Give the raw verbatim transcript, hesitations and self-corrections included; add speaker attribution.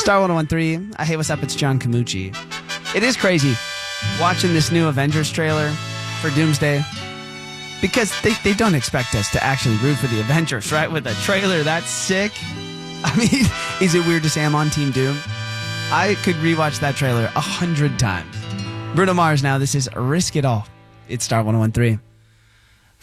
Speaker 1: Star one oh one three. Uh, hey, what's up? It's John Camucci. It is crazy watching this new Avengers trailer for Doomsday because they, they don't expect us to actually root for the Avengers, right? With a trailer that's sick. I mean, is it weird to say I'm on Team Doom? I could rewatch that trailer a hundred times. Bruno Mars now. This is Risk It All. It's Star one oh one three.